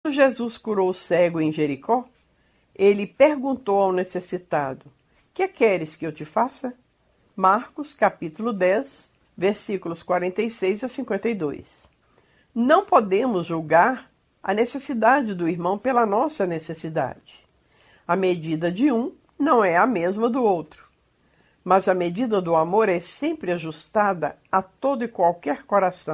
Jesus curou o cego em Jericó, ele perguntou ao necessitado: que queres que eu te faça? Marcos, capítulo 10, versículos 46 a 52. Não podemos julgar a necessidade do irmão pela nossa necessidade. A medida de um não é a mesma do outro, mas a medida do amor é sempre ajustada a todo e qualquer coração.